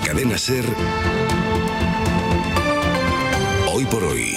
Cadena SER, Hoy por Hoy,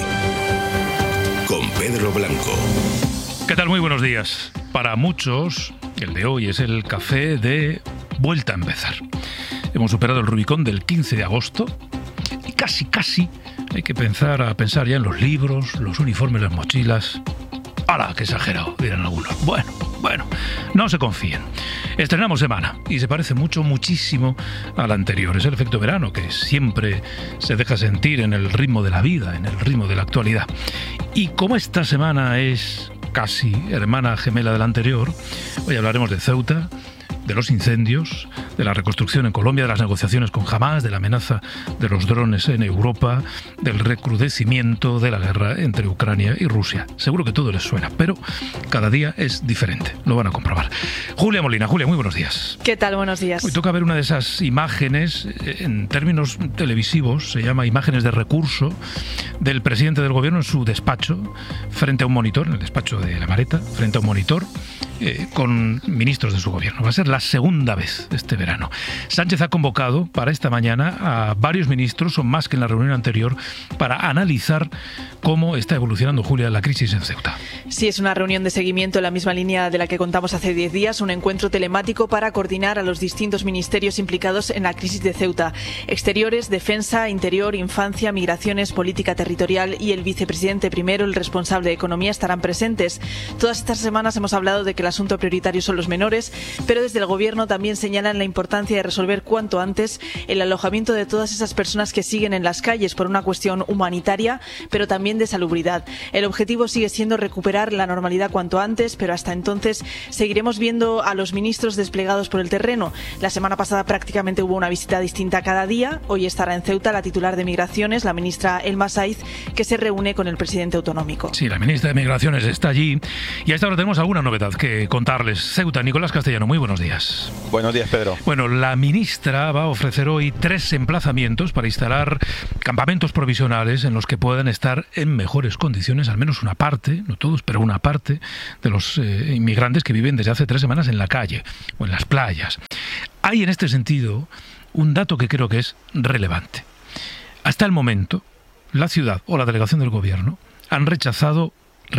con Pedro Blanco. ¿Qué tal? Muy buenos días. Para muchos, el de hoy es el café de vuelta a empezar. Hemos superado el Rubicón del 15 de agosto y casi hay que pensar ya en los libros, los uniformes, las mochilas. ¡Hala, qué exagerado!, dirán algunos. Bueno, no se confíen. Estrenamos semana y se parece muchísimo a la anterior. Es el efecto verano que siempre se deja sentir en el ritmo de la vida, en el ritmo de la actualidad. Y como esta semana es casi hermana gemela de la anterior, hoy hablaremos de Ceuta, de los incendios, de la reconstrucción en Colombia, de las negociaciones con Hamás, de la amenaza de los drones en Europa, del recrudecimiento de la guerra entre Ucrania y Rusia. Seguro que todo les suena, pero cada día es diferente. Lo van a comprobar. Julia Molina. Julia, muy buenos días. ¿Qué tal? Buenos días. Hoy toca ver una de esas imágenes, en términos televisivos, se llama imágenes de recurso, del presidente del gobierno en su despacho, frente a un monitor, en el despacho de La Mareta, frente a un monitor, con ministros de su gobierno. Va a ser la segunda vez este verano. Sánchez ha convocado para esta mañana a varios ministros, son más que en la reunión anterior, para analizar cómo está evolucionando, Julia, la crisis en Ceuta. Sí, es una reunión de seguimiento en la misma línea de la que contamos hace 10 días, un encuentro telemático para coordinar a los distintos ministerios implicados en la crisis de Ceuta. Exteriores, Defensa, Interior, Infancia, Migraciones, Política Territorial y el vicepresidente primero, el responsable de Economía, estarán presentes. Todas estas semanas hemos hablado de que el asunto prioritario son los menores, pero desde el gobierno también señalan la importancia de resolver cuanto antes el alojamiento de todas esas personas que siguen en las calles por una cuestión humanitaria, pero también de salubridad. El objetivo sigue siendo recuperar la normalidad cuanto antes, pero hasta entonces seguiremos viendo a los ministros desplegados por el terreno. La semana pasada prácticamente hubo una visita distinta cada día. Hoy estará en Ceuta la titular de Migraciones, la ministra Elma Saiz, que se reúne con el presidente autonómico. Sí, la ministra de Migraciones está allí y a esta hora tenemos alguna novedad que contarles. Ceuta, Nicolás Castellano, muy buenos días. Buenos días, Pedro. Bueno, la ministra va a ofrecer hoy 3 emplazamientos para instalar campamentos provisionales en los que puedan estar en mejores condiciones, al menos una parte, no todos, pero una parte de los inmigrantes que viven desde hace 3 semanas en la calle o en las playas. Hay en este sentido un dato que creo que es relevante. Hasta el momento, la ciudad o la delegación del gobierno han rechazado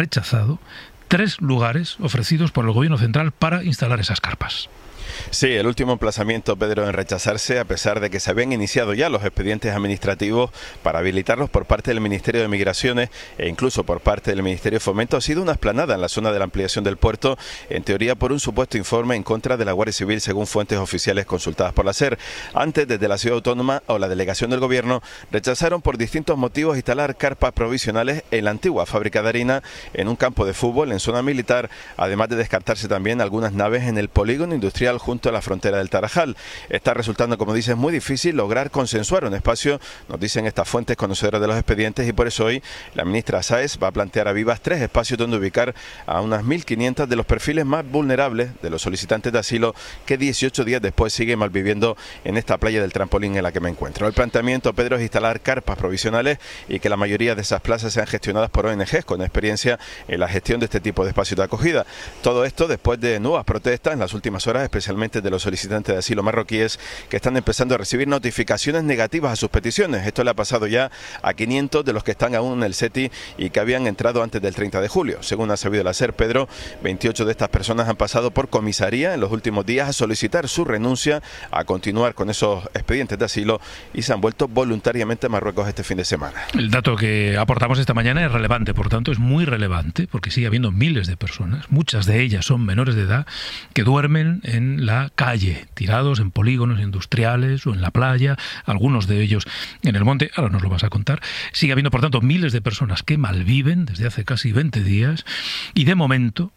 3 lugares ofrecidos por el gobierno central para instalar esas carpas. Sí, el último emplazamiento, Pedro, en rechazarse, a pesar de que se habían iniciado ya los expedientes administrativos para habilitarlos por parte del Ministerio de Migraciones e incluso por parte del Ministerio de Fomento, ha sido una explanada en la zona de la ampliación del puerto, en teoría por un supuesto informe en contra de la Guardia Civil, según fuentes oficiales consultadas por la SER. Antes, desde la Ciudad Autónoma o la delegación del gobierno, rechazaron por distintos motivos instalar carpas provisionales en la antigua fábrica de harina, en un campo de fútbol, en zona militar, además de descartarse también algunas naves en el polígono industrial junto a la frontera del Tarajal. Está resultando, como dices, muy difícil lograr consensuar un espacio, nos dicen estas fuentes conocedoras de los expedientes, y por eso hoy la ministra Sáez va a plantear a vivas 3 espacios donde ubicar a unas 1.500 de los perfiles más vulnerables de los solicitantes de asilo que 18 días después siguen malviviendo en esta playa del Trampolín en la que me encuentro. El planteamiento, Pedro, es instalar carpas provisionales y que la mayoría de esas plazas sean gestionadas por ONGs con experiencia en la gestión de este tipo de espacios de acogida. Todo esto después de nuevas protestas en las últimas horas, especialmente de los solicitantes de asilo marroquíes que están empezando a recibir notificaciones negativas a sus peticiones. Esto le ha pasado ya a 500 de los que están aún en el SETI y que habían entrado antes del 30 de julio. Según ha sabido la SER, Pedro, 28 de estas personas han pasado por comisaría en los últimos días a solicitar su renuncia a continuar con esos expedientes de asilo y se han vuelto voluntariamente a Marruecos este fin de semana. El dato que aportamos esta mañana es relevante, por tanto es muy relevante, porque sigue habiendo miles de personas, muchas de ellas son menores de edad, que duermen en la calle, tirados en polígonos industriales o en la playa, algunos de ellos en el monte. Ahora nos lo vas a contar. Sigue habiendo, por tanto, miles de personas que malviven desde hace casi 20 días y de momento,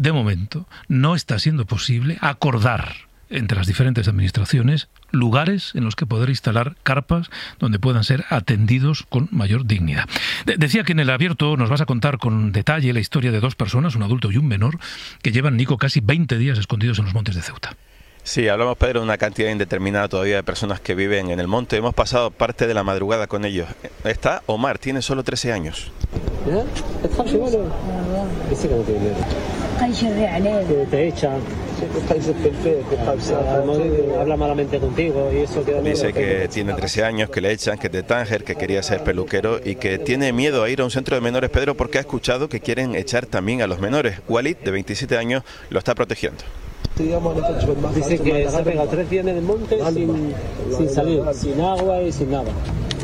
no está siendo posible acordar entre las diferentes administraciones lugares en los que poder instalar carpas donde puedan ser atendidos con mayor dignidad. Decía que en el abierto nos vas a contar con detalle la historia de 2 personas, un adulto y un menor, que llevan, Nico, casi 20 días escondidos en los montes de Ceuta. Sí, hablamos, Pedro, de una cantidad indeterminada todavía de personas que viven en el monte. Hemos pasado parte de la madrugada con ellos. Está Omar, tiene solo 13 años. Habla malamente contigo y eso queda. Dice que tiene 13 años, que le echan, que es de Tánger, que quería ser peluquero y que tiene miedo a ir a un centro de menores, Pedro, porque ha escuchado que quieren echar también a los menores. Walid, de 27 años, lo está protegiendo. Dice que se ha pegado 3 días en el monte sin salir, sin agua y sin nada.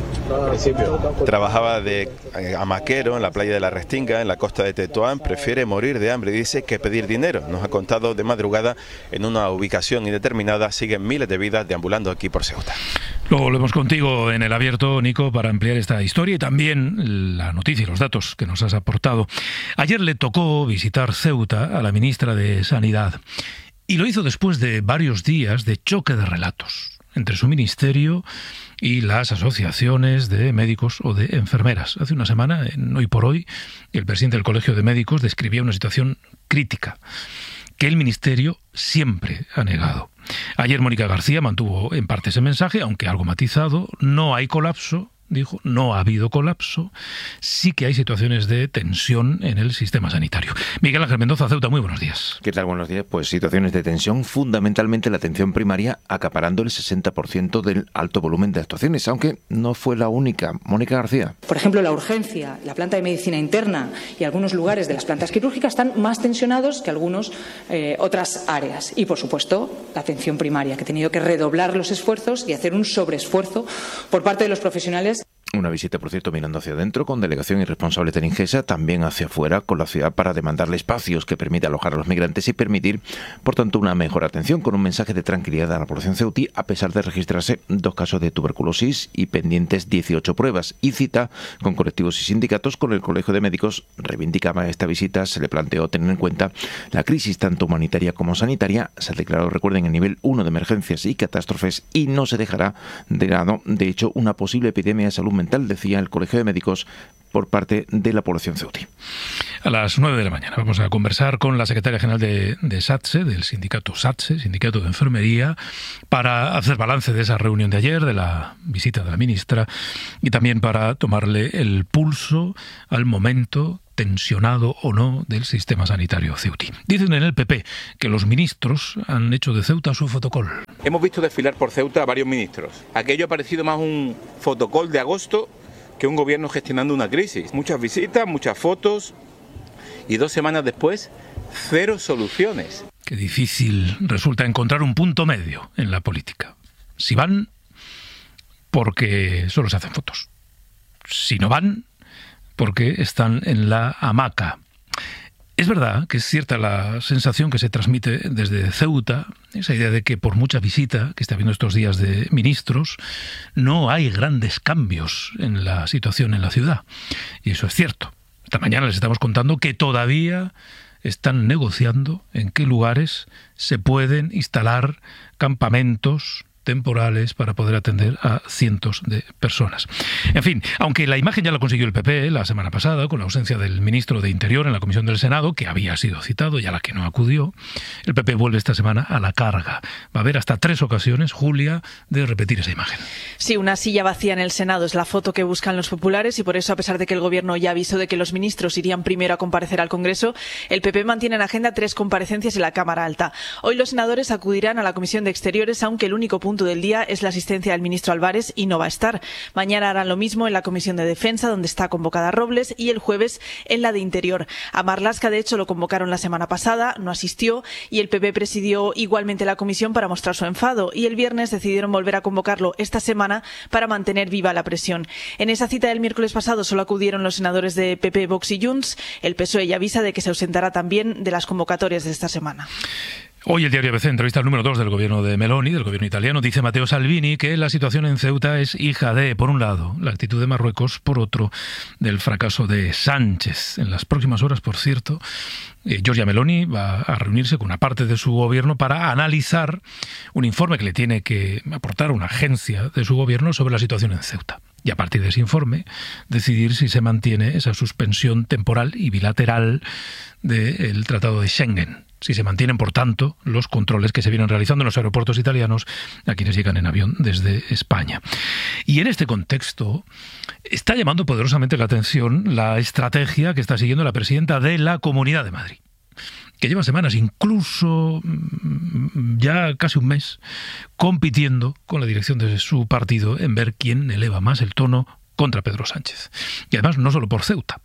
Trabajaba de hamaquero en la playa de la Restinga, en la costa de Tetuán. Prefiere morir de hambre, dice, que pedir dinero. Nos ha contado de madrugada en una ubicación indeterminada. Siguen miles de vidas deambulando aquí por Ceuta. Luego volvemos contigo en el abierto, Nico, para ampliar esta historia y también la noticia y los datos que nos has aportado. Ayer le tocó visitar Ceuta a la ministra de Sanidad y lo hizo después de varios días de choque de relatos entre su ministerio y las asociaciones de médicos o de enfermeras. Hace una semana, en Hoy por Hoy, el presidente del Colegio de Médicos describía una situación crítica que el ministerio siempre ha negado. Ayer Mónica García mantuvo en parte ese mensaje, aunque algo matizado. No hay colapso, dijo, no ha habido colapso, sí que hay situaciones de tensión en el sistema sanitario. Miguel Ángel Mendoza, Ceuta, muy buenos días. ¿Qué tal? Buenos días. Pues situaciones de tensión, fundamentalmente la atención primaria, acaparando el 60% del alto volumen de actuaciones, aunque no fue la única. Mónica García. Por ejemplo, la urgencia, la planta de medicina interna y algunos lugares de las plantas quirúrgicas están más tensionados que algunas otras áreas. Y, por supuesto, la atención primaria, que ha tenido que redoblar los esfuerzos y hacer un sobreesfuerzo por parte de los profesionales. Una visita, por cierto, mirando hacia adentro, con delegación y responsables de Ingesa, también hacia afuera, con la ciudad, para demandarle espacios que permita alojar a los migrantes y permitir, por tanto, una mejor atención, con un mensaje de tranquilidad a la población ceutí, a pesar de registrarse 2 casos de tuberculosis y pendientes 18 pruebas. Y cita con colectivos y sindicatos. Con el Colegio de Médicos reivindicaba esta visita, se le planteó tener en cuenta la crisis tanto humanitaria como sanitaria. Se ha declarado, recuerden, el nivel 1 de emergencias y catástrofes y no se dejará de lado, de hecho, una posible epidemia de salud mental, decía el Colegio de Médicos, por parte de la población ceutí. A las 9 de la mañana vamos a conversar con la secretaria general de SATSE, del sindicato SATSE, Sindicato de Enfermería, para hacer balance de esa reunión de ayer, de la visita de la ministra, y también para tomarle el pulso al momento tensionado o no del sistema sanitario ceutí. Dicen en el PP que los ministros han hecho de Ceuta su fotocol. Hemos visto desfilar por Ceuta a varios ministros. Aquello ha parecido más un fotocol de agosto que un gobierno gestionando una crisis. Muchas visitas, muchas fotos y 2 semanas después, 0 soluciones. Qué difícil resulta encontrar un punto medio en la política. Si van, porque solo se hacen fotos. Si no van, porque están en la hamaca. Es verdad que es cierta la sensación que se transmite desde Ceuta, esa idea de que por mucha visita que está habiendo estos días de ministros, no hay grandes cambios en la situación en la ciudad. Y eso es cierto. Esta mañana les estamos contando que todavía están negociando en qué lugares se pueden instalar campamentos temporales para poder atender a cientos de personas. En fin, aunque la imagen ya la consiguió el PP la semana pasada, con la ausencia del ministro de Interior en la comisión del Senado, que había sido citado y a la que no acudió, el PP vuelve esta semana a la carga. Va a haber hasta 3 ocasiones, Julia, de repetir esa imagen. Sí, una silla vacía en el Senado es la foto que buscan los populares y por eso, a pesar de que el Gobierno ya avisó de que los ministros irían primero a comparecer al Congreso, el PP mantiene en agenda 3 comparecencias en la Cámara Alta. Hoy los senadores acudirán a la Comisión de Exteriores, aunque el único punto del día es la asistencia del ministro Álvarez y no va a estar. Mañana harán lo mismo en la Comisión de Defensa, donde está convocada Robles, y el jueves en la de Interior. A Marlaska, de hecho, lo convocaron la semana pasada, no asistió, y el PP presidió igualmente la comisión para mostrar su enfado, y el viernes decidieron volver a convocarlo esta semana para mantener viva la presión. En esa cita del miércoles pasado solo acudieron los senadores de PP, Vox y Junts. El PSOE ya avisa de que se ausentará también de las convocatorias de esta semana. Hoy el diario ABC entrevista al número 2 del gobierno de Meloni, del gobierno italiano. Dice Matteo Salvini que la situación en Ceuta es hija de, por un lado, la actitud de Marruecos, por otro, del fracaso de Sánchez. En las próximas horas, por cierto, Giorgia Meloni va a reunirse con una parte de su gobierno para analizar un informe que le tiene que aportar una agencia de su gobierno sobre la situación en Ceuta. Y a partir de ese informe, decidir si se mantiene esa suspensión temporal y bilateral del Tratado de Schengen. Si se mantienen, por tanto, los controles que se vienen realizando en los aeropuertos italianos a quienes llegan en avión desde España. Y en este contexto está llamando poderosamente la atención la estrategia que está siguiendo la presidenta de la Comunidad de Madrid. que lleva semanas, incluso ya casi un mes, compitiendo con la dirección de su partido en ver quién eleva más el tono contra Pedro Sánchez. Y además no solo por Ceuta.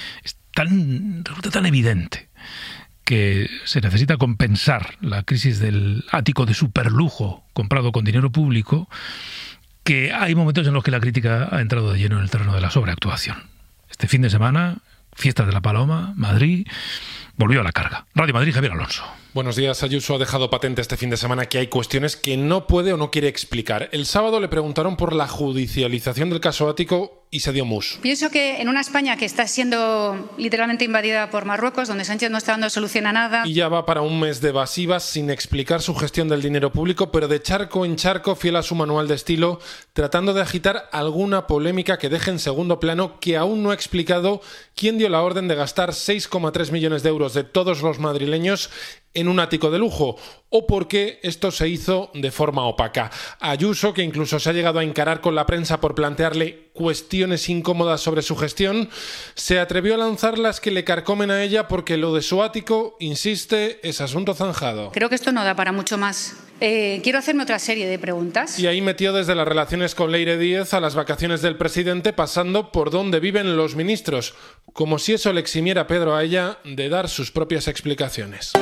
Resulta tan evidente que se necesita compensar la crisis del ático de superlujo comprado con dinero público, que hay momentos en los que la crítica ha entrado de lleno en el terreno de la sobreactuación. Este fin de semana, Fiestas de la Paloma, Madrid, volvió a la carga. Radio Madrid, Javier Alonso. Buenos días. Ayuso ha dejado patente este fin de semana que hay cuestiones que no puede o no quiere explicar. El sábado le preguntaron por la judicialización del caso ático y se dio mus. Pienso que en una España que está siendo literalmente invadida por Marruecos, donde Sánchez no está dando solución a nada. Y ya va para un mes de evasivas sin explicar su gestión del dinero público, pero de charco en charco, fiel a su manual de estilo, tratando de agitar alguna polémica que deje en segundo plano, que aún no ha explicado quién dio la orden de gastar 6,3 millones de euros de todos los madrileños en un ático de lujo, o por qué esto se hizo de forma opaca. Ayuso, que incluso se ha llegado a encarar con la prensa por plantearle cuestiones incómodas sobre su gestión, se atrevió a lanzar las que le carcomen a ella porque lo de su ático, insiste, es asunto zanjado. Creo que esto no da para mucho más. Quiero hacerme otra serie de preguntas. Y ahí metió desde las relaciones con Leire Díez a las vacaciones del presidente, pasando por dónde viven los ministros, como si eso le eximiera a Pedro a ella de dar sus propias explicaciones.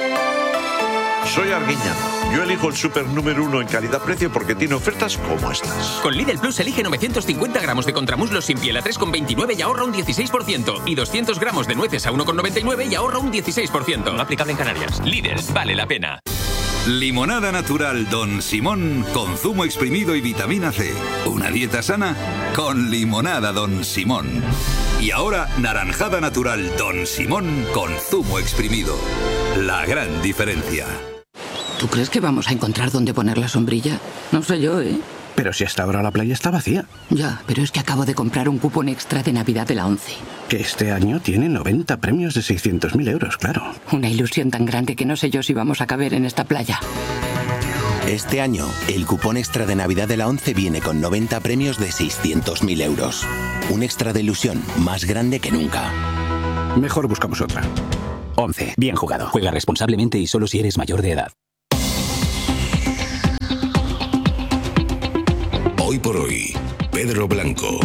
Soy Arguiñano. Yo elijo el súper número 1 en calidad-precio porque tiene ofertas como estas. Con Lidl Plus elige 950 gramos de contramuslos sin piel a 3,29 y ahorra un 16%. Y 200 gramos de nueces a 1,99 y ahorra un 16%. No aplicable en Canarias. Lidl, vale la pena. Limonada natural Don Simón con zumo exprimido y vitamina C. Una dieta sana con limonada Don Simón. Y ahora naranjada natural Don Simón con zumo exprimido. La gran diferencia. ¿Tú crees que vamos a encontrar dónde poner la sombrilla? No sé yo, ¿eh? Pero si hasta ahora la playa está vacía. Ya, pero es que acabo de comprar un cupón extra de Navidad de la ONCE. Que este año tiene 90 premios de 600.000 euros, claro. Una ilusión tan grande que no sé yo si vamos a caber en esta playa. Este año, el cupón extra de Navidad de la ONCE viene con 90 premios de 600.000 euros. Un extra de ilusión más grande que nunca. Mejor buscamos otra. ONCE. Bien jugado. Juega responsablemente y solo si eres mayor de edad. Hoy por hoy, Pedro Blanco.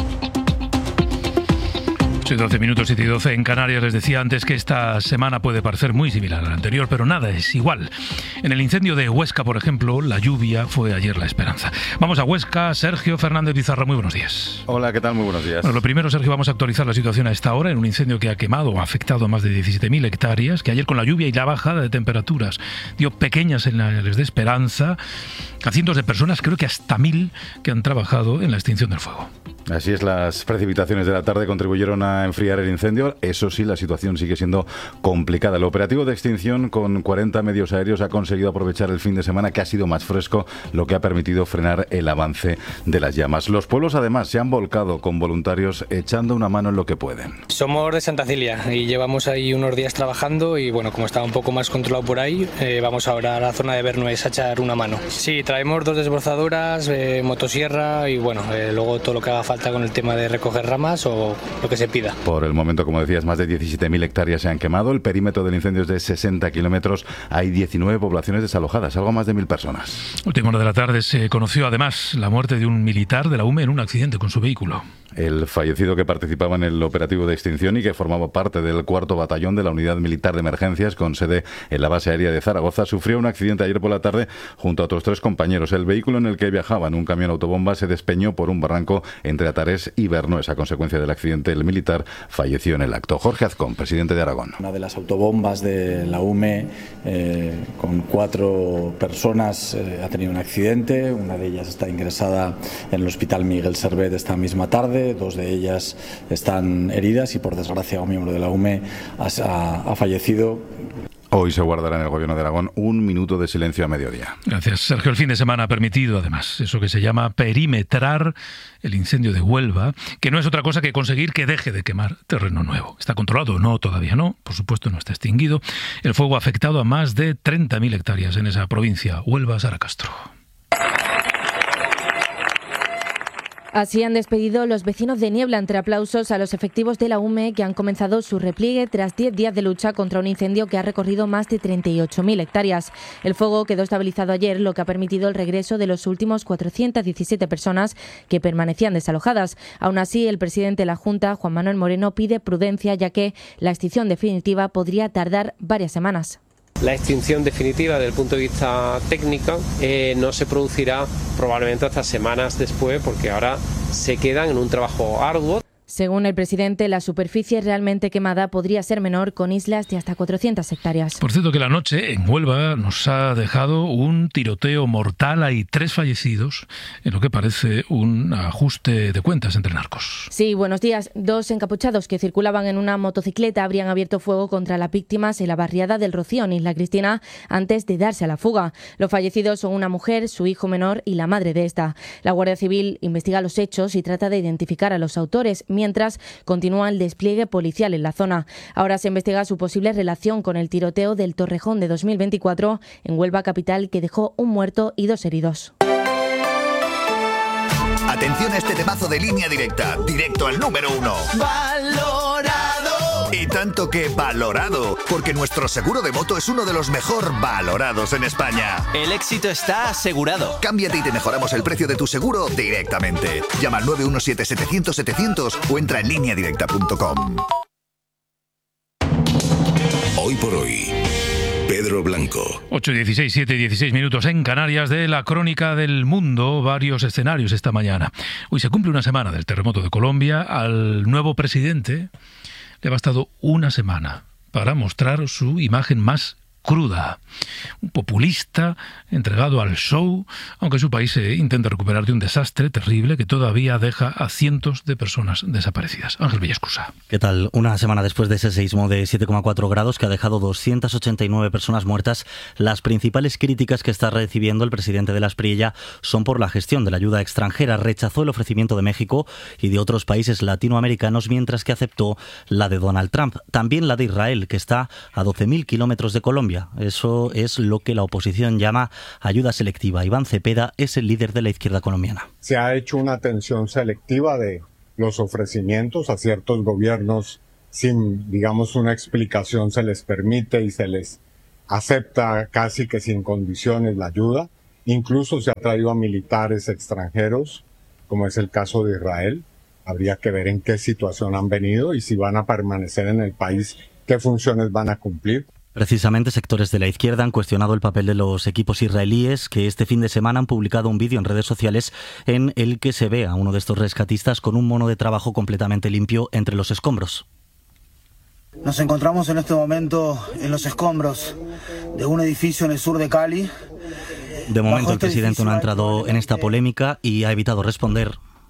12 minutos, 7 y 12 en Canarias. Les decía antes que esta semana puede parecer muy similar a la anterior, pero nada es igual. En el incendio de Huesca, por ejemplo, la lluvia fue ayer la esperanza. Vamos a Huesca. Sergio Fernández Bizarra, muy buenos días. Hola, ¿qué tal? Muy buenos días. Bueno, lo primero, Sergio, vamos a actualizar la situación a esta hora en un incendio que ha quemado o ha afectado a más de 17.000 hectáreas, que ayer con la lluvia y la bajada de temperaturas dio pequeñas señales de esperanza a cientos de personas, creo que hasta 1.000, que han trabajado en la extinción del fuego. Así es, las precipitaciones de la tarde contribuyeron a enfriar el incendio. Eso sí, la situación sigue siendo complicada. El operativo de extinción con 40 medios aéreos ha conseguido aprovechar el fin de semana, que ha sido más fresco, lo que ha permitido frenar el avance de las llamas. Los pueblos, además, se han volcado con voluntarios echando una mano en lo que pueden. Somos de Santa Cilia y llevamos ahí unos días trabajando y, bueno, como está un poco más controlado por ahí, vamos ahora a la zona de Bernués a echar una mano. Sí, traemos 2 desbrozadoras, motosierra y, bueno, luego todo lo que haga falta con el tema de recoger ramas o lo que se pida. Por el momento, como decías, más de 17.000 hectáreas se han quemado. El perímetro del incendio es de 60 kilómetros. Hay 19 poblaciones desalojadas, algo más de 1.000 personas. Última hora de la tarde se conoció además la muerte de un militar de la UME en un accidente con su vehículo. El fallecido, que participaba en el operativo de extinción y que formaba parte del 4º Batallón de la Unidad Militar de Emergencias con sede en la base aérea de Zaragoza, sufrió un accidente ayer por la tarde junto a otros 3 compañeros. El vehículo en el que viajaban, un camión autobomba, se despeñó por un barranco entre Atarés y Bernués. A consecuencia del accidente, el militar falleció en el acto. Jorge Azcón, presidente de Aragón. Una de las autobombas de la UME con 4 personas ha tenido un accidente. Una de ellas está ingresada en el Hospital Miguel Servet esta misma tarde. 2 de ellas están heridas y, por desgracia, un miembro de la UME ha fallecido. Hoy se guardará en el Gobierno de Aragón un minuto de silencio a mediodía. Gracias, Sergio. El fin de semana ha permitido, además, eso que se llama perimetrar el incendio de Huelva, que no es otra cosa que conseguir que deje de quemar terreno nuevo. ¿Está controlado? No, todavía no. Por supuesto, no está extinguido. El fuego ha afectado a más de 30.000 hectáreas en esa provincia. Huelva, Sara Castro. Así han despedido los vecinos de Niebla entre aplausos a los efectivos de la UME, que han comenzado su repliegue tras 10 días de lucha contra un incendio que ha recorrido más de 38.000 hectáreas. El fuego quedó estabilizado ayer, lo que ha permitido el regreso de los últimos 417 personas que permanecían desalojadas. Aún así, el presidente de la Junta, Juan Manuel Moreno, pide prudencia, ya que la extinción definitiva podría tardar varias semanas. La extinción definitiva desde el punto de vista técnico no se producirá probablemente hasta semanas después, porque ahora se quedan en un trabajo arduo. Según el presidente, la superficie realmente quemada podría ser menor, con islas de hasta 400 hectáreas. Por cierto, que la noche en Huelva nos ha dejado un tiroteo mortal. Hay 3 fallecidos en lo que parece un ajuste de cuentas entre narcos. Sí, buenos días. 2 encapuchados que circulaban en una motocicleta habrían abierto fuego contra las víctimas en la barriada del Rocío, en Isla Cristina, antes de darse a la fuga. Los fallecidos son una mujer, su hijo menor y la madre de esta. La Guardia Civil investiga los hechos y trata de identificar a los autores, mientras continúa el despliegue policial en la zona. Ahora se investiga su posible relación con el tiroteo del Torrejón de 2024 en Huelva capital, que dejó un muerto y 2 heridos. Atención a este temazo de Línea Directa, directo al número 1. ¡Valorado! Y tanto que valorado, porque nuestro seguro de moto es uno de los mejor valorados en España. El éxito está asegurado. Cámbiate y te mejoramos el precio de tu seguro directamente. Llama al 917-700-700 o entra en lineadirecta.com. Hoy por hoy, Pedro Blanco. 8:16, 7:16 minutos en Canarias, de la crónica del mundo. Varios escenarios esta mañana. Hoy se cumple una semana del terremoto de Colombia. Al nuevo presidente le ha bastado una semana para mostrar su imagen más cruda. Un populista entregado al show, aunque su país se intenta recuperar de un desastre terrible que todavía deja a cientos de personas desaparecidas. Ángel Villascusa. ¿Qué tal? Una semana después de ese seísmo de 7,4 grados que ha dejado 289 personas muertas, las principales críticas que está recibiendo el presidente de la Espriella son por la gestión de la ayuda extranjera. Rechazó el ofrecimiento de México y de otros países latinoamericanos, mientras que aceptó la de Donald Trump. También la de Israel, que está a 12.000 kilómetros de Colombia. Eso es lo que la oposición llama ayuda selectiva. Iván Cepeda es el líder de la izquierda colombiana. Se ha hecho una atención selectiva de los ofrecimientos a ciertos gobiernos sin, digamos, una explicación. Se les permite y se les acepta casi que sin condiciones la ayuda. Incluso se ha traído a militares extranjeros, como es el caso de Israel. Habría que ver en qué situación han venido y si van a permanecer en el país, qué funciones van a cumplir. Precisamente sectores de la izquierda han cuestionado el papel de los equipos israelíes, que este fin de semana han publicado un vídeo en redes sociales en el que se ve a uno de estos rescatistas con un mono de trabajo completamente limpio entre los escombros. Nos encontramos en este momento en los escombros de un edificio en el sur de Cali. De momento el presidente no ha entrado en esta polémica y ha evitado responder.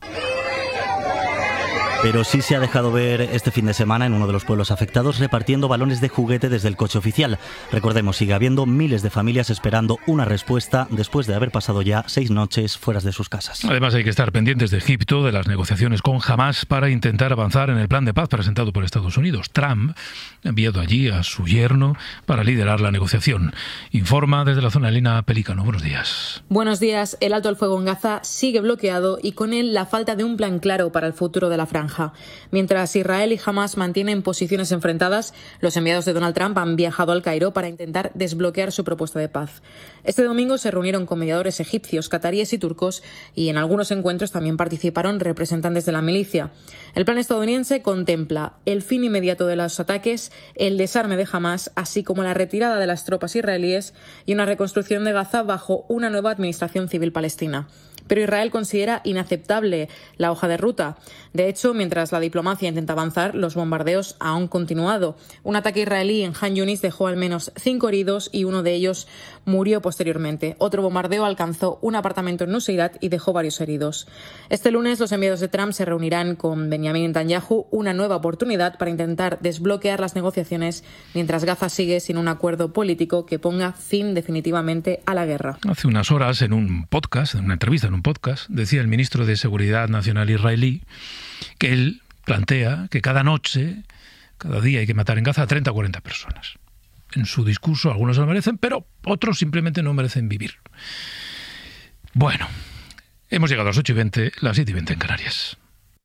Pero sí se ha dejado ver este fin de semana en uno de los pueblos afectados repartiendo balones de juguete desde el coche oficial. Recordemos, sigue habiendo miles de familias esperando una respuesta después de haber pasado ya 6 noches fuera de sus casas. Además, hay que estar pendientes de Egipto, de las negociaciones con Hamás para intentar avanzar en el plan de paz presentado por Estados Unidos. Trump ha enviado allí a su yerno para liderar la negociación. Informa desde la zona Elena Pelícano. Buenos días. Buenos días. El alto el fuego en Gaza sigue bloqueado y con él la falta de un plan claro para el futuro de la franja. Mientras Israel y Hamás mantienen posiciones enfrentadas, los enviados de Donald Trump han viajado al Cairo para intentar desbloquear su propuesta de paz. Este domingo se reunieron con mediadores egipcios, cataríes y turcos, y en algunos encuentros también participaron representantes de la milicia. El plan estadounidense contempla el fin inmediato de los ataques, el desarme de Hamás, así como la retirada de las tropas israelíes y una reconstrucción de Gaza bajo una nueva administración civil palestina. Pero Israel considera inaceptable la hoja de ruta. De hecho, mientras la diplomacia intenta avanzar, los bombardeos han continuado. Un ataque israelí en Han Yunis dejó al menos 5 heridos y uno de ellos murió posteriormente. Otro bombardeo alcanzó un apartamento en Nuseirat y dejó varios heridos. Este lunes, los enviados de Trump se reunirán con Benjamin Netanyahu, una nueva oportunidad para intentar desbloquear las negociaciones mientras Gaza sigue sin un acuerdo político que ponga fin definitivamente a la guerra. Hace unas horas, en un podcast, en una entrevista en un podcast, decía el ministro de Seguridad Nacional israelí que él plantea que cada noche, cada día hay que matar en Gaza a 30 o 40 personas. En su discurso algunos se lo merecen, pero otros simplemente no merecen vivir. Bueno, Hemos llegado a las 8:20, las 7:20 en Canarias.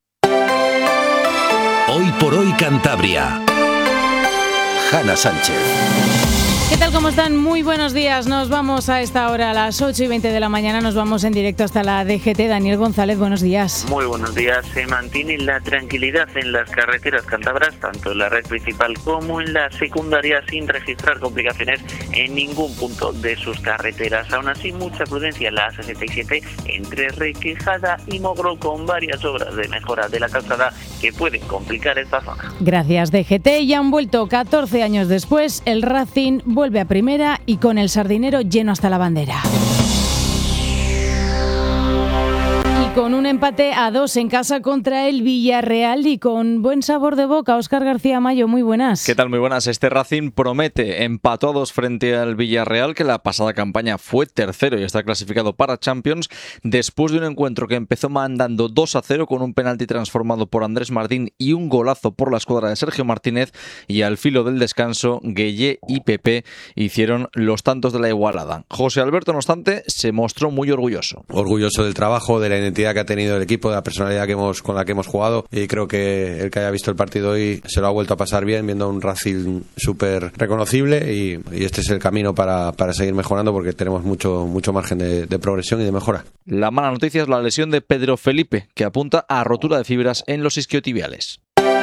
Hoy por hoy Cantabria. Hanna Sánchez. ¿Qué tal? ¿Cómo están? Muy buenos días. Nos vamos a esta hora, a las 8:20 de la mañana. Nos vamos en directo hasta la DGT. Daniel González, buenos días. Muy buenos días. Se mantiene la tranquilidad en las carreteras cántabras, tanto en la red principal como en la secundaria, sin registrar complicaciones en ningún punto de sus carreteras. Aún así, mucha prudencia en la A67 entre Requejada y Mogro, con varias obras de mejora de la calzada que pueden complicar esta zona. Gracias, DGT. Ya han vuelto 14 años después. El Racing vuelve a primera y con el Sardinero lleno hasta la bandera. Con un empate a 2 en casa contra el Villarreal y con buen sabor de boca. Óscar García Mayo, muy buenas. ¿Qué tal? Muy buenas. Este Racing promete. Empató a 2 frente al Villarreal, que la pasada campaña fue tercero y está clasificado para Champions, después de un encuentro que empezó mandando 2-0 con un penalti transformado por Andrés Martín y un golazo por la escuadra de Sergio Martínez, y al filo del descanso, Gueye y Pepe hicieron los tantos de la igualada. José Alberto, no obstante, se mostró muy orgulloso. Orgulloso del trabajo, de la identidad que ha tenido el equipo, de la personalidad con la que hemos jugado, y creo que el que haya visto el partido hoy se lo ha vuelto a pasar bien, viendo un Racing súper reconocible, y este es el camino para seguir mejorando, porque tenemos mucho margen de progresión y de mejora. La mala noticia es la lesión de Pedro Felipe, que apunta a rotura de fibras en los isquiotibiales.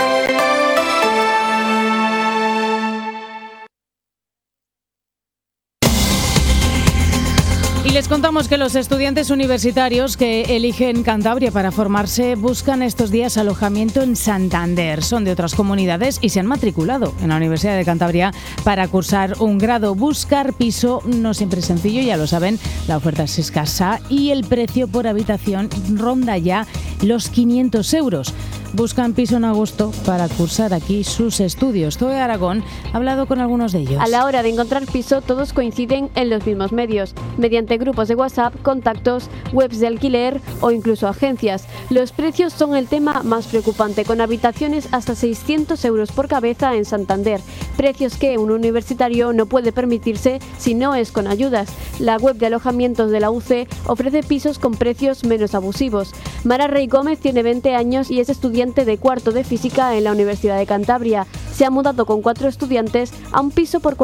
Y les contamos que los estudiantes universitarios que eligen Cantabria para formarse buscan estos días alojamiento en Santander. Son de otras comunidades y se han matriculado en la Universidad de Cantabria para cursar un grado. Buscar piso no siempre es sencillo, ya lo saben, la oferta es escasa y el precio por habitación ronda ya los 500 euros. Buscan piso en agosto para cursar aquí sus estudios. Zoe Aragón ha hablado con algunos de ellos. A la hora de encontrar piso, todos coinciden en los mismos medios, mediante grupos de WhatsApp, contactos, webs de alquiler o incluso agencias. Los precios son el tema más preocupante, con habitaciones hasta 600 euros por cabeza en Santander, precios que un universitario no puede permitirse si no es con ayudas. La web de alojamientos de la UC ofrece pisos con precios menos abusivos. Mara Rey Gómez tiene 20 años y es estudiante de cuarto de física en la Universidad de Cantabria. Se ha mudado con 4 estudiantes a un piso por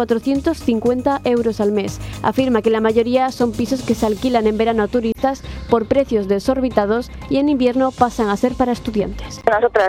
450 euros al mes. Afirma que la mayoría son pisos que se alquilan en verano a turistas por precios desorbitados y en invierno pasan a ser para estudiantes. Nosotras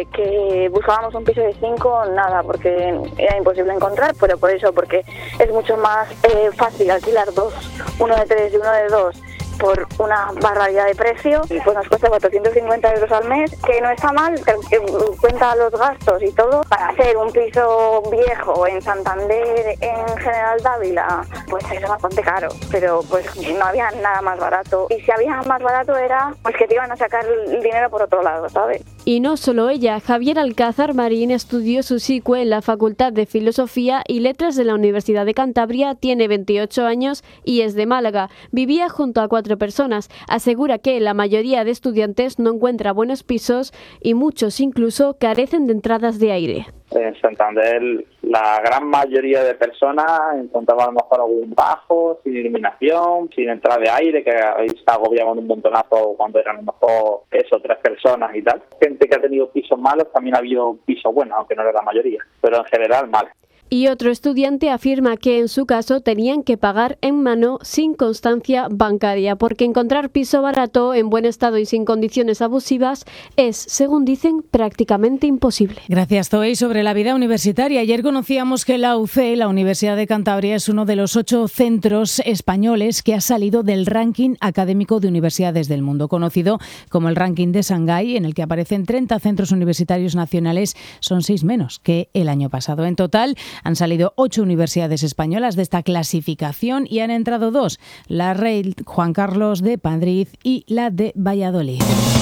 que buscábamos un piso de 5, nada, porque era imposible encontrar, pero por eso, porque es mucho más fácil alquilar 2, uno de 3 y uno de 2, por una barbaridad de precio, y pues nos cuesta 450 euros al mes, que no está mal, que cuenta los gastos y todo. Para hacer un piso viejo en Santander, en General Dávila, pues es bastante caro, pero pues no había nada más barato, y si había más barato era pues que te iban a sacar el dinero por otro lado, ¿sabes? Y no solo ella, Javier Alcázar Marín estudió su SICUE en la Facultad de Filosofía y Letras de la Universidad de Cantabria, tiene 28 años y es de Málaga. Vivía junto a 4 personas. Asegura que la mayoría de estudiantes no encuentra buenos pisos y muchos incluso carecen de entradas de aire. En Santander la gran mayoría de personas encontraban a lo mejor algún bajo, sin iluminación, sin entrada de aire, que ahí se agobiaban un montonazo cuando eran a lo mejor 3 personas y tal. Gente que ha tenido pisos malos, también ha habido pisos buenos, aunque no era la mayoría, pero en general mal. Y otro estudiante afirma que en su caso tenían que pagar en mano sin constancia bancaria, porque encontrar piso barato, en buen estado y sin condiciones abusivas es, según dicen, prácticamente imposible. Gracias, Zoe. Y sobre la vida universitaria, ayer conocíamos que la UC, la Universidad de Cantabria, es uno de los 8 centros españoles que ha salido del ranking académico de universidades del mundo, conocido como el ranking de Shanghái, en el que aparecen 30 centros universitarios nacionales. Son 6 menos que el año pasado. En total, han salido 8 universidades españolas de esta clasificación y han entrado 2, la Rey Juan Carlos de Madrid y la de Valladolid.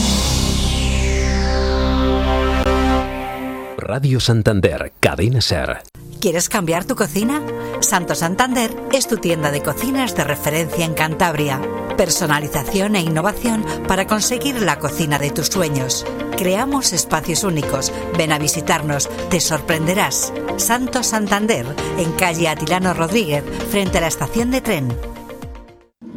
Radio Santander, Cadena SER. ¿Quieres cambiar tu cocina? Santo Santander es tu tienda de cocinas de referencia en Cantabria. Personalización e innovación para conseguir la cocina de tus sueños. Creamos espacios únicos. Ven a visitarnos, te sorprenderás. Santo Santander, en calle Atilano Rodríguez, frente a la estación de tren.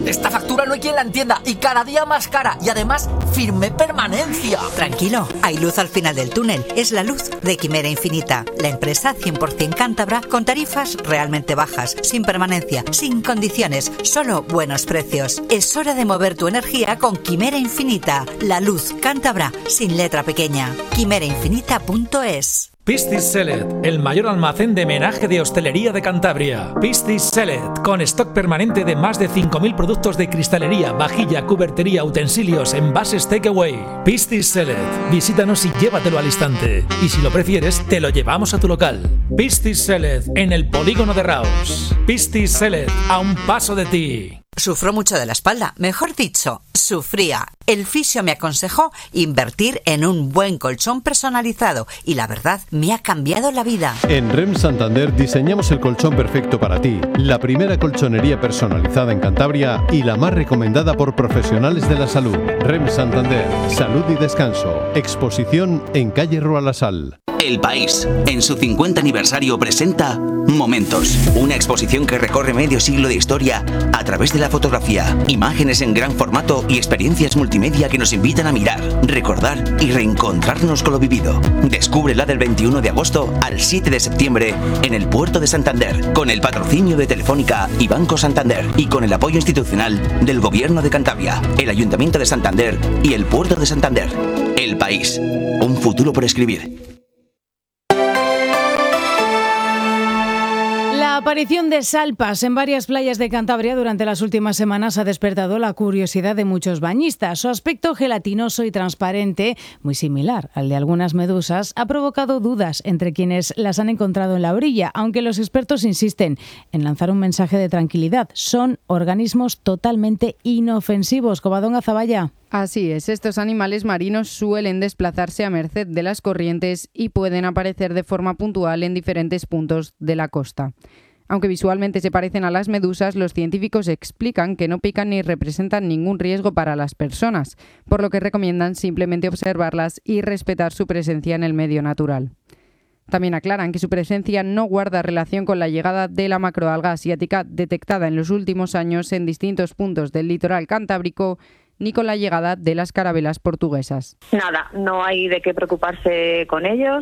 Esta factura no hay quien la entienda y cada día más cara. Y además, firmé permanencia. Tranquilo, hay luz al final del túnel. Es la luz de Quimera Infinita, la empresa 100% cántabra con tarifas realmente bajas, sin permanencia, sin condiciones, solo buenos precios. Es hora de mover tu energía con Quimera Infinita, la luz cántabra sin letra pequeña. quimerainfinita.es. Pistis Select, el mayor almacén de menaje de hostelería de Cantabria. Pistis Select, con stock permanente de más de 5.000 productos de cristalería, vajilla, cubertería, utensilios, envases takeaway. Pistis Select, visítanos y llévatelo al instante. Y si lo prefieres, te lo llevamos a tu local. Pistis Select, en el polígono de Raos. Pistis Select, a un paso de ti. Sufro mucho de la espalda, mejor dicho, sufría. El fisio me aconsejó invertir en un buen colchón personalizado y la verdad me ha cambiado la vida. En REM Santander diseñamos el colchón perfecto para ti, la primera colchonería personalizada en Cantabria y la más recomendada por profesionales de la salud. REM Santander, salud y descanso. Exposición en calle Rualasal. El País, en su 50 aniversario, presenta Momentos, una exposición que recorre medio siglo de historia a través de la fotografía, imágenes en gran formato y experiencias multimedia que nos invitan a mirar, recordar y reencontrarnos con lo vivido. Descúbrela del 21 de agosto al 7 de septiembre en el Puerto de Santander, con el patrocinio de Telefónica y Banco Santander y con el apoyo institucional del Gobierno de Cantabria, el Ayuntamiento de Santander y el Puerto de Santander. El País, un futuro por escribir. La aparición de salpas en varias playas de Cantabria durante las últimas semanas ha despertado la curiosidad de muchos bañistas. Su aspecto gelatinoso y transparente, muy similar al de algunas medusas, ha provocado dudas entre quienes las han encontrado en la orilla, aunque los expertos insisten en lanzar un mensaje de tranquilidad. Son organismos totalmente inofensivos. Covadonga Azaballa. Así es, estos animales marinos suelen desplazarse a merced de las corrientes y pueden aparecer de forma puntual en diferentes puntos de la costa. Aunque visualmente se parecen a las medusas, los científicos explican que no pican ni representan ningún riesgo para las personas, por lo que recomiendan simplemente observarlas y respetar su presencia en el medio natural. También aclaran que su presencia no guarda relación con la llegada de la macroalga asiática detectada en los últimos años en distintos puntos del litoral cantábrico, ni con la llegada de las carabelas portuguesas. Nada, no hay de qué preocuparse con ellos,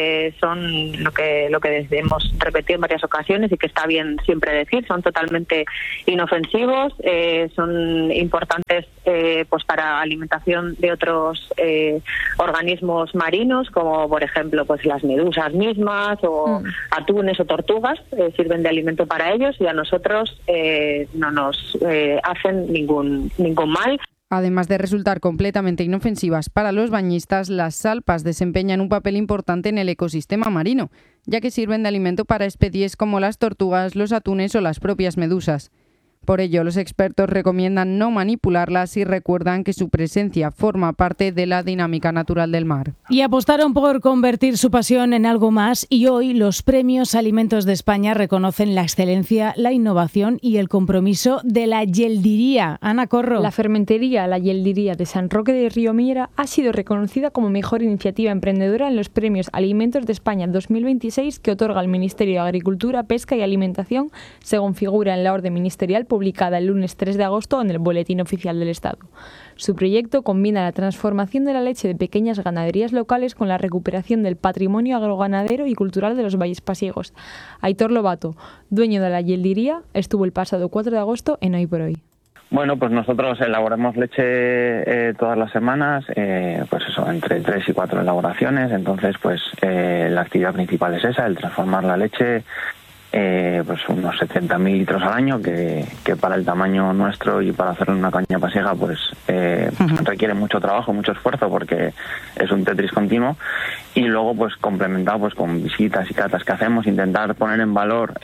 son lo que hemos repetido en varias ocasiones y que está bien siempre decir, son totalmente inofensivos, son importantes pues para alimentación de otros organismos marinos, como por ejemplo pues las medusas mismas o atunes o tortugas, sirven de alimento para ellos y a nosotros no nos hacen ningún mal. Además de resultar completamente inofensivas para los bañistas, las salpas desempeñan un papel importante en el ecosistema marino, ya que sirven de alimento para especies como las tortugas, los atunes o las propias medusas. Por ello, los expertos recomiendan no manipularlas y recuerdan que su presencia forma parte de la dinámica natural del mar. Y apostaron por convertir su pasión en algo más y hoy los premios Alimentos de España reconocen la excelencia, la innovación y el compromiso de la Yeldiría. Ana Corro. La fermentería La Yeldiría de San Roque de Riomiera ha sido reconocida como mejor iniciativa emprendedora en los premios Alimentos de España 2026 que otorga el Ministerio de Agricultura, Pesca y Alimentación, según figura en la orden ministerial publicada el lunes 3 de agosto en el Boletín Oficial del Estado. Su proyecto combina la transformación de la leche de pequeñas ganaderías locales con la recuperación del patrimonio agroganadero y cultural de los valles pasiegos. Aitor Lobato, dueño de la Yeldiría, estuvo el pasado 4 de agosto en Hoy por Hoy. Bueno, pues nosotros elaboramos leche todas las semanas, pues eso, entre 3 y 4 elaboraciones. Entonces, pues la actividad principal es esa, el transformar la leche, pues unos 70.000 litros al año, que para el tamaño nuestro y para hacerlo en una caña pasiega pues requiere mucho trabajo, mucho esfuerzo, porque es un Tetris continuo. Y luego pues complementado pues con visitas y catas que hacemos, intentar poner en valor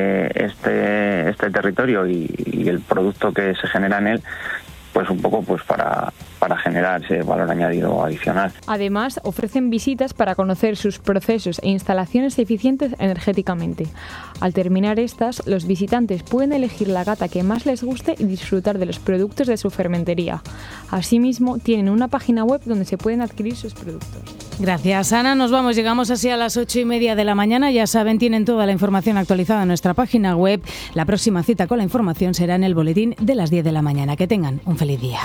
este territorio y el producto que se genera en él, pues un poco pues para generar ese valor añadido adicional. Además, ofrecen visitas para conocer sus procesos e instalaciones eficientes energéticamente. Al terminar estas, los visitantes pueden elegir la cata que más les guste y disfrutar de los productos de su fermentería. Asimismo, tienen una página web donde se pueden adquirir sus productos. Gracias, Ana. Nos vamos, llegamos así a las 8:30 de la mañana. Ya saben, tienen toda la información actualizada en nuestra página web. La próxima cita con la información será en el boletín de las 10 de la mañana. Que tengan un feliz día.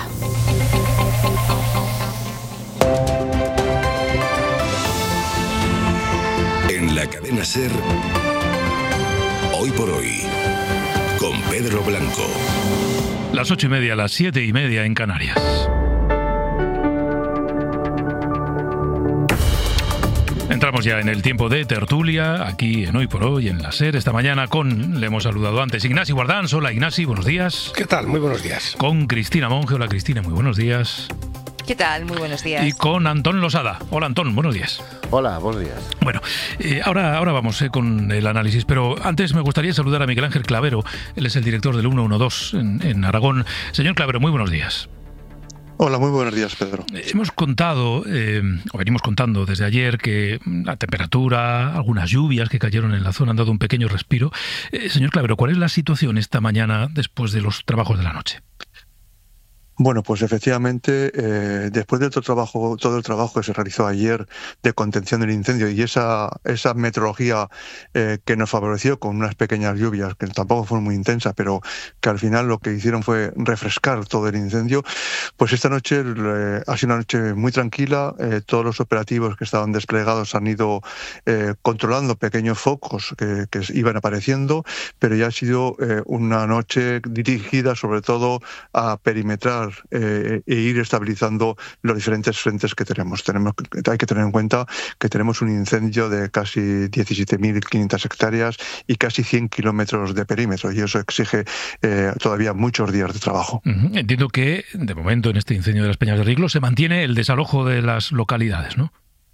En la cadena SER, Hoy por Hoy, con Pedro Blanco. Las 8:30, las 7:30 en Canarias. Entramos ya en el tiempo de tertulia, aquí en Hoy por Hoy, en la SER. Esta mañana le hemos saludado antes, Ignasi Guardans. Hola, Ignasi, buenos días. ¿Qué tal? Muy buenos días. Con Cristina Monge. Hola, Cristina, muy buenos días. ¿Qué tal? Muy buenos días. Y con Antón Losada. Hola, Antón, buenos días. Hola, buenos días. Bueno, ahora vamos con el análisis, pero antes me gustaría saludar a Miguel Ángel Clavero. Él es el director del 112 en Aragón. Señor Clavero, muy buenos días. Hola, muy buenos días, Pedro. Hemos contado, o venimos contando desde ayer, que la temperatura, algunas lluvias que cayeron en la zona han dado un pequeño respiro. Señor Clavero, ¿cuál es la situación esta mañana después de los trabajos de la noche? Bueno, pues efectivamente, después de todo el trabajo que se realizó ayer de contención del incendio y esa meteorología que nos favoreció con unas pequeñas lluvias que tampoco fueron muy intensas, pero que al final lo que hicieron fue refrescar todo el incendio, pues esta noche ha sido una noche muy tranquila. Todos los operativos que estaban desplegados han ido controlando pequeños focos que iban apareciendo, pero ya ha sido una noche dirigida sobre todo a perimetrar e ir estabilizando los diferentes frentes que tenemos. Hay que tener en cuenta que tenemos un incendio de casi 17.500 hectáreas y casi 100 kilómetros de perímetro, y eso exige todavía muchos días de trabajo. Entiendo que, de momento, en este incendio de las Peñas de Riglo se mantiene el desalojo de las localidades, ¿no?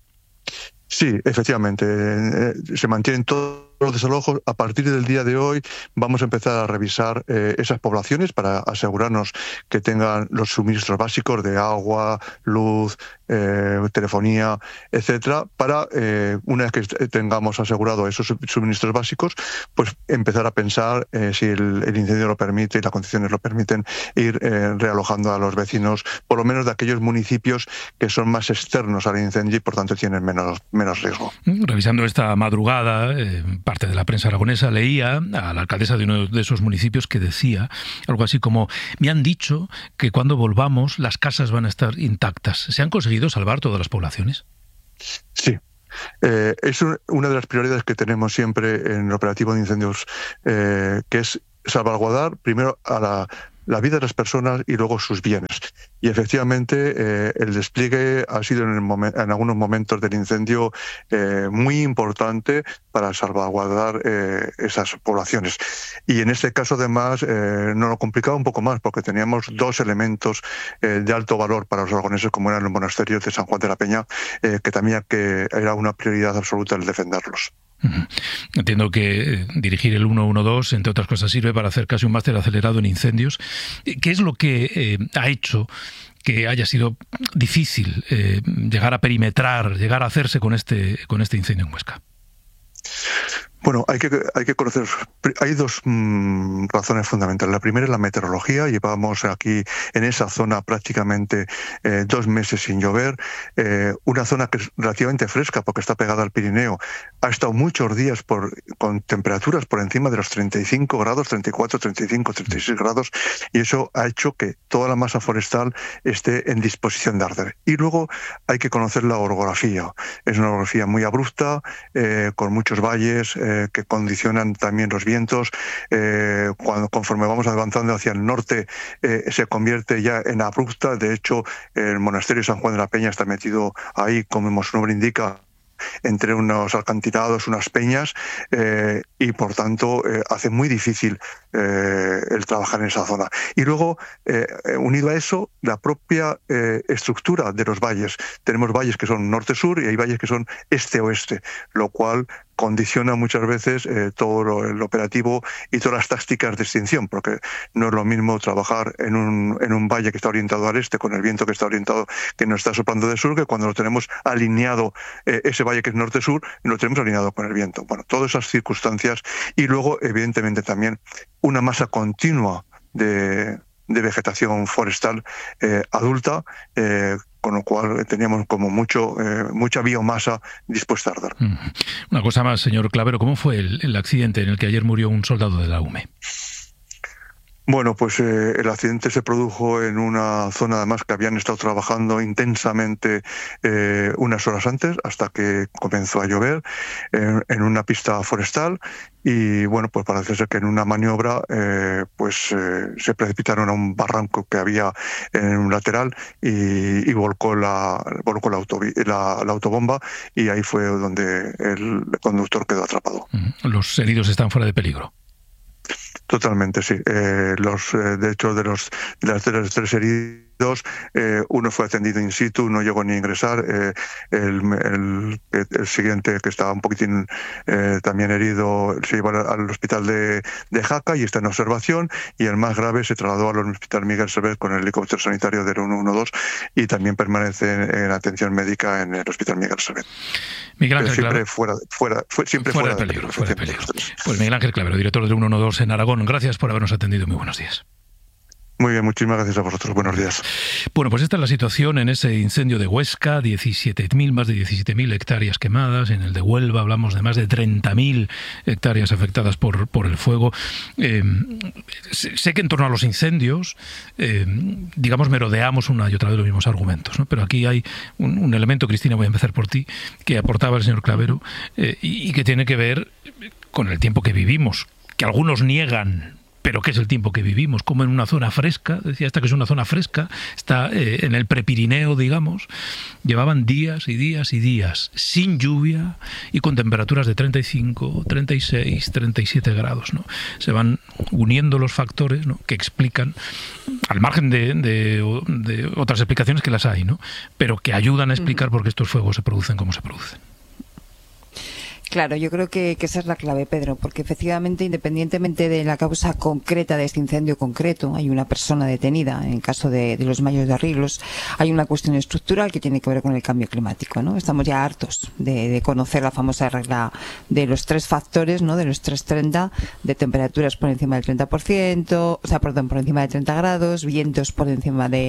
Sí, efectivamente. Se mantienen todos los desalojos. A partir del día de hoy vamos a empezar a revisar esas poblaciones para asegurarnos que tengan los suministros básicos de agua, luz, telefonía, etcétera, para una vez que tengamos asegurado esos suministros básicos, pues empezar a pensar si el incendio lo permite y las condiciones lo permiten, ir realojando a los vecinos, por lo menos de aquellos municipios que son más externos al incendio y por tanto tienen menos riesgo. Revisando esta madrugada, parte de la prensa aragonesa leía a la alcaldesa de uno de esos municipios que decía algo así como: me han dicho que cuando volvamos las casas van a estar intactas. ¿Se han conseguido salvar todas las poblaciones? Sí. Es una de las prioridades que tenemos siempre en el operativo de incendios, que es salvaguardar primero a la vida de las personas y luego sus bienes. Y efectivamente el despliegue ha sido en algunos momentos del incendio muy importante para salvaguardar esas poblaciones. Y en este caso además nos lo complicaba un poco más porque teníamos dos elementos de alto valor para los aragoneses, como eran los monasterios de San Juan de la Peña, que también era una prioridad absoluta el defenderlos. Entiendo que dirigir el 112, entre otras cosas, sirve para hacer casi un máster acelerado en incendios. ¿Qué es lo que ha hecho que haya sido difícil llegar a perimetrar, llegar a hacerse con este incendio en Huesca? Bueno, hay que conocer. Hay dos razones fundamentales. La primera es la meteorología. Llevamos aquí en esa zona prácticamente 2 meses sin llover. Una zona que es relativamente fresca porque está pegada al Pirineo. Ha estado muchos días con temperaturas por encima de los 35 grados, 34, 35, 36 grados, y eso ha hecho que toda la masa forestal esté en disposición de arder. Y luego hay que conocer la orografía. Es una orografía muy abrupta, con muchos valles que condicionan también los vientos. Conforme vamos avanzando hacia el norte, se convierte ya en abrupta. De hecho, el monasterio de San Juan de la Peña está metido ahí, como su nombre indica, entre unos acantilados, unas peñas, y por tanto hace muy difícil el trabajar en esa zona. Y luego, unido a eso, la propia estructura de los valles. Tenemos valles que son norte-sur y hay valles que son este-oeste, lo cual condiciona muchas veces todo el operativo y todas las tácticas de extinción, porque no es lo mismo trabajar en un valle que está orientado al este, con el viento que está orientado, que nos está soplando de sur, que cuando lo tenemos alineado, ese valle que es norte-sur, lo tenemos alineado con el viento. Bueno, todas esas circunstancias, y luego, evidentemente, también una masa continua de vegetación forestal adulta, con lo cual teníamos como mucha biomasa dispuesta a arder. Una cosa más, señor Clavero, ¿cómo fue el accidente en el que ayer murió un soldado de la UME? Bueno, pues el accidente se produjo en una zona además que habían estado trabajando intensamente unas horas antes, hasta que comenzó a llover, en una pista forestal. Y bueno, pues parece ser que en una maniobra se precipitaron a un barranco que había en un lateral y volcó la autobomba, y ahí fue donde el conductor quedó atrapado. ¿Los heridos están fuera de peligro? Totalmente, sí. De hecho, de las tres heridos, uno fue atendido in situ, no llegó ni a ingresar. El siguiente, que estaba un poquitín también herido, se llevó al hospital de Jaca y está en observación. Y el más grave se trasladó al hospital Miguel Servet con el helicóptero sanitario del 112 y también permanece en atención médica en el hospital Miguel Servet. Miguel Ángel siempre Clavero. fuera de peligro. Pues Miguel Ángel Clavero, director del 112 en Aragón, gracias por habernos atendido. Muy buenos días. Muy bien, muchísimas gracias a vosotros. Buenos días. Bueno, pues esta es la situación en ese incendio de Huesca, más de 17.000 hectáreas quemadas. En el de Huelva hablamos de más de 30.000 hectáreas afectadas por el fuego. Sé que en torno a los incendios, merodeamos una y otra vez los mismos argumentos, ¿no? Pero aquí hay un elemento, Cristina, voy a empezar por ti, que aportaba el señor Clavero y que tiene que ver con el tiempo que vivimos, que algunos niegan. Pero ¿qué es el tiempo que vivimos? Como en una zona fresca, decía esta que es una zona fresca, está en el Prepirineo, digamos, llevaban días y días y días sin lluvia y con temperaturas de 35, 36, 37 grados, ¿no? Se van uniendo los factores, ¿no?, que explican, al margen de otras explicaciones que las hay, ¿no?, pero que ayudan a explicar por qué estos fuegos se producen como se producen. Claro, yo creo que esa es la clave, Pedro, porque efectivamente, independientemente de la causa concreta de este incendio concreto, hay una persona detenida en caso de los Mayos de Arreglos, hay una cuestión estructural que tiene que ver con el cambio climático, ¿no? Estamos ya hartos de conocer la famosa regla de los 3 factores, ¿no?, de los 330, de temperaturas por encima del 30%, por encima de 30 grados, vientos por encima de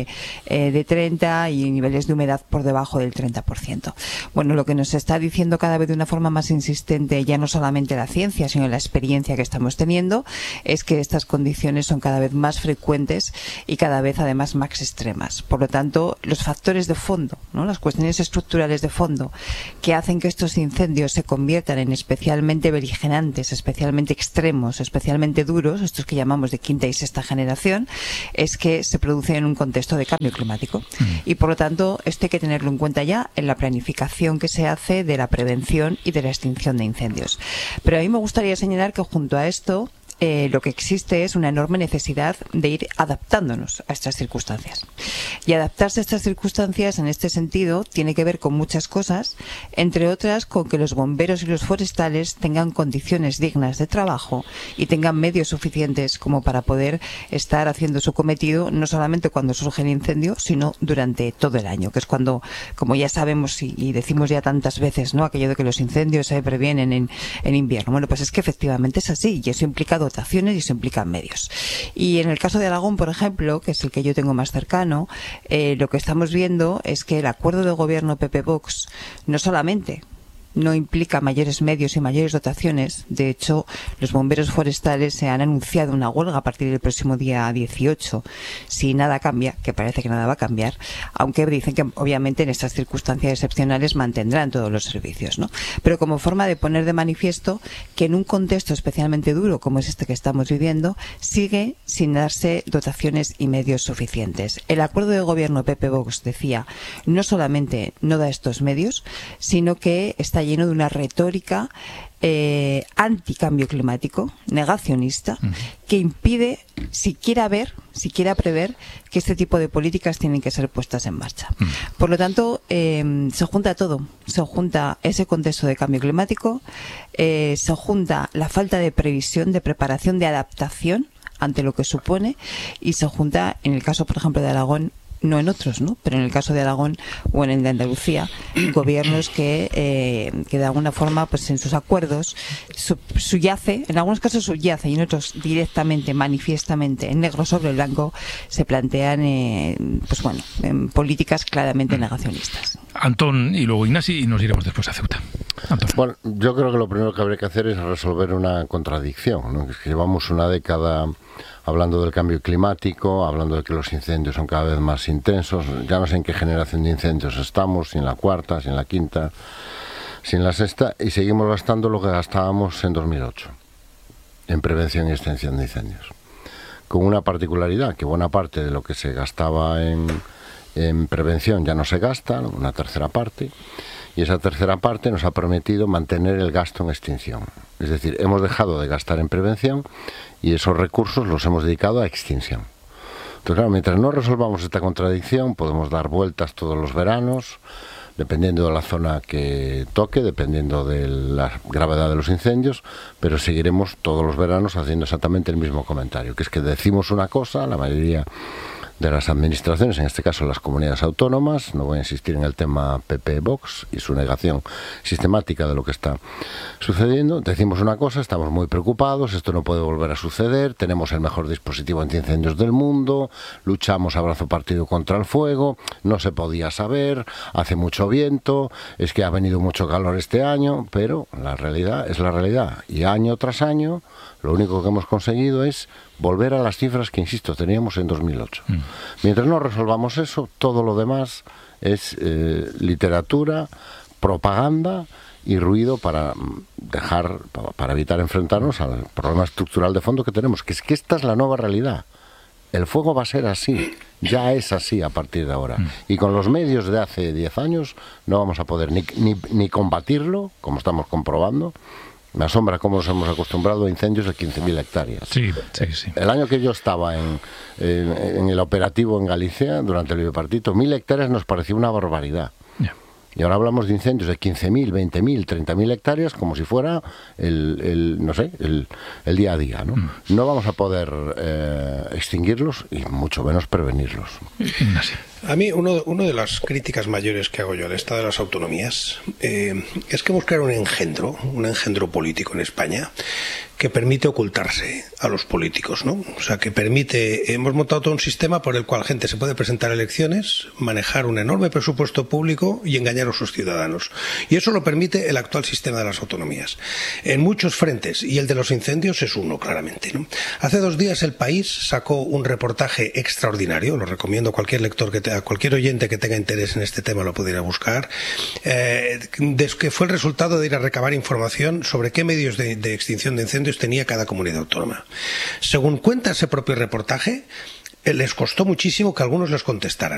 30 y niveles de humedad por debajo del 30%. Bueno, lo que nos está diciendo cada vez de una forma más insistente, ya no solamente la ciencia, sino la experiencia que estamos teniendo, es que estas condiciones son cada vez más frecuentes y cada vez además más extremas. Por lo tanto, los factores de fondo, ¿no?, las cuestiones estructurales de fondo que hacen que estos incendios se conviertan en especialmente beligerantes, especialmente extremos, especialmente duros, estos que llamamos de quinta y sexta generación, es que se producen en un contexto de cambio climático. Y por lo tanto, esto hay que tenerlo en cuenta ya en la planificación que se hace de la prevención y de la extinción de incendios. Pero a mí me gustaría señalar que junto a esto lo que existe es una enorme necesidad de ir adaptándonos a estas circunstancias. Y adaptarse a estas circunstancias, en este sentido, tiene que ver con muchas cosas, entre otras con que los bomberos y los forestales tengan condiciones dignas de trabajo y tengan medios suficientes como para poder estar haciendo su cometido, no solamente cuando surge el incendio, sino durante todo el año, que es cuando, como ya sabemos y decimos ya tantas veces, ¿no?, aquello de que los incendios se previenen en invierno. Bueno, pues es que efectivamente es así, y eso implica dotaciones y eso implica medios. Y en el caso de Aragón, por ejemplo, que es el que yo tengo más cercano, lo que estamos viendo es que el acuerdo de gobierno PP-Vox no solamente no implica mayores medios y mayores dotaciones. De hecho, los bomberos forestales se han anunciado una huelga a partir del próximo día 18, si nada cambia, que parece que nada va a cambiar, aunque dicen que obviamente en estas circunstancias excepcionales mantendrán todos los servicios, ¿no? Pero como forma de poner de manifiesto que en un contexto especialmente duro como es este que estamos viviendo, sigue sin darse dotaciones y medios suficientes. El acuerdo de gobierno PP-Vox, decía, no solamente no da estos medios, sino que está lleno de una retórica anticambio climático, negacionista, que impide siquiera prever que este tipo de políticas tienen que ser puestas en marcha. Por lo tanto, se junta todo. Se junta ese contexto de cambio climático, se junta la falta de previsión, de preparación, de adaptación ante lo que supone, y se junta, en el caso, por ejemplo, de Aragón, no en otros, ¿no? Pero en el caso de Aragón o en el de Andalucía, gobiernos que de alguna forma, pues en sus acuerdos subyace, en algunos casos subyace y en otros directamente, manifiestamente, en negro sobre blanco, se plantean pues bueno, políticas claramente negacionistas. Antón y luego Ignasi, y nos iremos después a Ceuta. Antón. Bueno, yo creo que lo primero que habría que hacer es resolver una contradicción, ¿no? Es que llevamos una década hablando del cambio climático, hablando de que los incendios son cada vez más intensos. Ya no sé en qué generación de incendios estamos, si en la cuarta, si en la quinta, si en la sexta, y seguimos gastando lo que gastábamos en 2008 en prevención y extinción de incendios, con una particularidad, que buena parte de lo que se gastaba en prevención ya no se gasta, una tercera parte, y esa tercera parte nos ha permitido mantener el gasto en extinción. Es decir, hemos dejado de gastar en prevención y esos recursos los hemos dedicado a extinción. Entonces, claro, mientras no resolvamos esta contradicción, podemos dar vueltas todos los veranos, dependiendo de la zona que toque, dependiendo de la gravedad de los incendios, pero seguiremos todos los veranos haciendo exactamente el mismo comentario, que es que decimos una cosa, la mayoría de las administraciones, en este caso las comunidades autónomas, no voy a insistir en el tema PP-Vox y su negación sistemática de lo que está sucediendo, decimos una cosa, estamos muy preocupados, esto no puede volver a suceder, tenemos el mejor dispositivo antiincendios del mundo, luchamos a brazo partido contra el fuego, no se podía saber, hace mucho viento, es que ha venido mucho calor este año, pero la realidad es la realidad, y año tras año lo único que hemos conseguido es volver a las cifras que, insisto, teníamos en 2008. Mientras no resolvamos eso, todo lo demás es literatura, propaganda y ruido para evitar enfrentarnos al problema estructural de fondo que tenemos, que es que esta es la nueva realidad. El fuego va a ser así, ya es así a partir de ahora. Y con los medios de hace 10 años no vamos a poder ni combatirlo, como estamos comprobando. Me asombra cómo nos hemos acostumbrado a incendios de 15.000 hectáreas. Sí, sí, sí. El año que yo estaba en el operativo en Galicia, durante el bipartito, 1.000 hectáreas nos parecía una barbaridad. Y ahora hablamos de incendios de 15.000, 20.000, 30.000 hectáreas como si fuera el día a día, ¿no? No vamos a poder extinguirlos y mucho menos prevenirlos. A mí, una de las críticas mayores que hago yo al Estado de las Autonomías es que buscar un engendro político en España que permite ocultarse a los políticos, ¿no? O sea, que hemos montado todo un sistema por el cual gente se puede presentar a elecciones, manejar un enorme presupuesto público y engañar a sus ciudadanos. Y eso lo permite el actual sistema de las autonomías. En muchos frentes, y el de los incendios es uno, claramente, ¿no? Hace 2 días El País sacó un reportaje extraordinario, lo recomiendo a cualquier lector, a cualquier oyente que tenga interés en este tema lo pudiera buscar, que fue el resultado de ir a recabar información sobre qué medios de extinción de incendios tenía cada comunidad autónoma. Según cuenta ese propio reportaje, les costó muchísimo que algunos les contestaran.